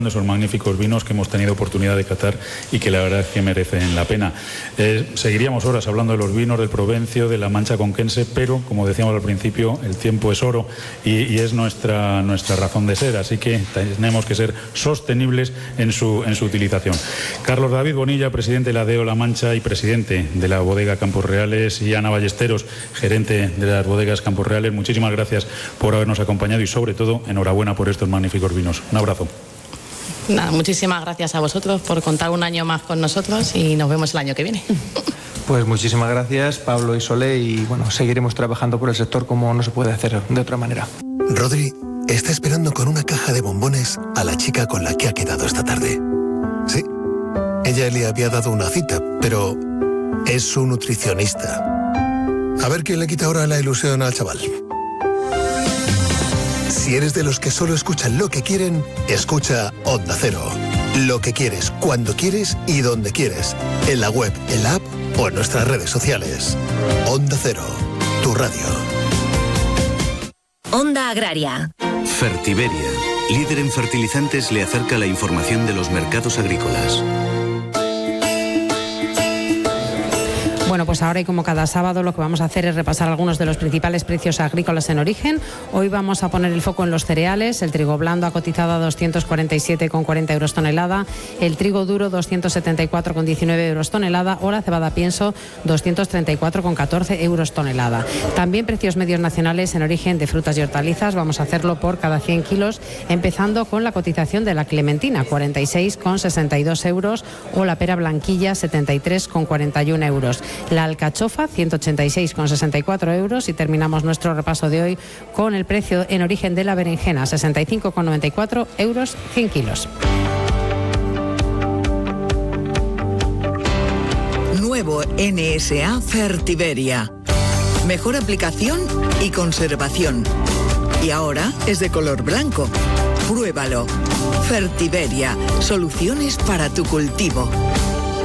de esos magníficos vinos que hemos tenido oportunidad de catar y que la verdad es que merecen la pena. Seguiríamos horas hablando de los vinos del Provencio, de la Mancha Conquense, pero como decíamos al principio, el tiempo es oro y es nuestra razón de ser, así que tenemos que ser sostenibles en su utilización. Carlos David Bonilla, presidente de la DEO La Mancha y presidente de la bodega Campos Reales, y Ana Ballesteros, gerente de las bodegas Campos Reales, muchísimas gracias por habernos acompañado y sobre todo enhorabuena por estos magníficos vinos. Un abrazo. Nada, muchísimas gracias a vosotros por contar un año más con nosotros y nos vemos el año que viene. Pues muchísimas gracias, Pablo y Solé, y bueno, seguiremos trabajando por el sector como no se puede hacer de otra manera. Rodri está esperando con una caja de bombones a la chica con la que ha quedado esta tarde. Sí, ella le había dado una cita, pero es su nutricionista. A ver quién le quita ahora la ilusión al chaval. Si eres de los que solo escuchan lo que quieren, escucha Onda Cero. Lo que quieres, cuando quieres y donde quieres. En la web, en la app o en nuestras redes sociales. Onda Cero, tu radio. Onda Agraria. Fertiberia, líder en fertilizantes, le acerca la información de los mercados agrícolas. Bueno, pues ahora y como cada sábado lo que vamos a hacer es repasar algunos de los principales precios agrícolas en origen. Hoy vamos a poner el foco en los cereales. El trigo blando ha cotizado a 247,40 euros tonelada, el trigo duro 274,19 euros tonelada o la cebada pienso 234,14 euros tonelada. También precios medios nacionales en origen de frutas y hortalizas. Vamos a hacerlo por cada 100 kilos, empezando con la cotización de la clementina, 46,62 euros, o la pera blanquilla, 73,41 euros. La alcachofa, 186,64 euros, y terminamos nuestro repaso de hoy con el precio en origen de la berenjena, 65,94 euros 100 kilos. Nuevo NSA Fertiberia. Mejor aplicación y conservación. Y ahora es de color blanco. Pruébalo. Fertiberia. Soluciones para tu cultivo.